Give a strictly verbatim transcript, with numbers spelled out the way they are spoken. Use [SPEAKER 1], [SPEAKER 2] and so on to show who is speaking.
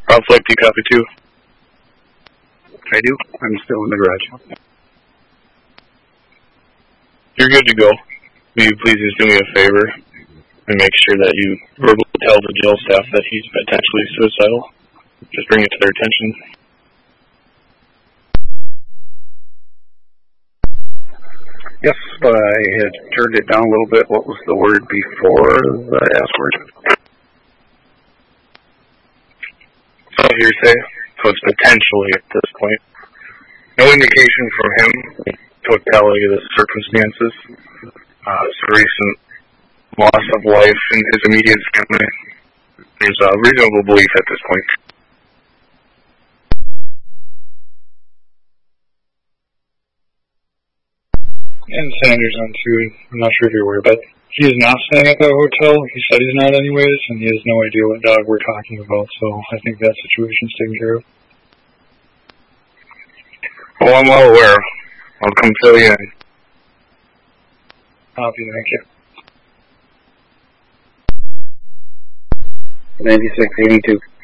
[SPEAKER 1] Rob Flight, do you copy too?
[SPEAKER 2] I do. I'm still in the garage.
[SPEAKER 1] You're good to go. Will you please just do me a favor and make sure that you verbally tell the jail staff that he's potentially suicidal? Just bring it to their attention.
[SPEAKER 2] Yes, but I had turned it down a little bit. What was the word before the S word?
[SPEAKER 1] So hearsay, so it's potentially at this point. No indication from him, totality of the circumstances. Uh, it's a recent loss of life in his immediate family. There's a reasonable belief at this point.
[SPEAKER 3] And Sanders on two, I'm not sure if you're aware, but he is not staying at that hotel. He said he's not anyways, and he has no idea what dog we're talking about, so I think that situation's taken care of.
[SPEAKER 1] Well, I'm well aware. I'll come fill you in.
[SPEAKER 3] Copy, thank you.
[SPEAKER 2] ninety-six eighty-two.